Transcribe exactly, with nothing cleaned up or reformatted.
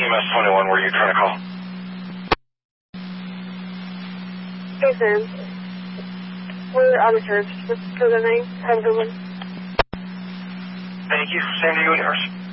M S twenty-one, where are you trying to call? Hey, Sam. We're out of church. What's the name? Have a good one. Thank you. Same to you and yours.